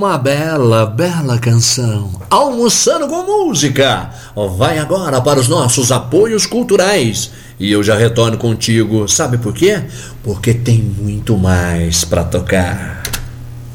Uma bela, bela canção. Almoçando com música. Vai agora para os nossos apoios culturais. E eu já retorno contigo. Sabe por quê? Porque tem muito mais para tocar.